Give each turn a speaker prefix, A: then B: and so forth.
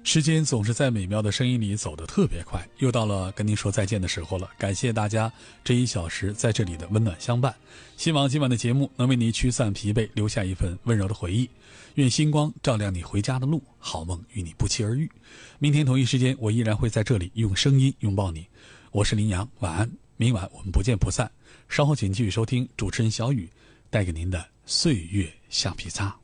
A: 时间总是在美妙的声音里走得特别快，又到了跟您说再见的时候了。感谢大家这1小时在这里的温暖相伴，希望今晚的节目能为你驱散疲惫，留下一份温柔的回忆。愿星光照亮你回家的路，好梦与你不期而遇。明天同一时间，我依然会在这里用声音拥抱你。我是林阳，晚安，明晚我们不见不散。稍后请继续收听主持人小雨带给您的岁月橡皮擦。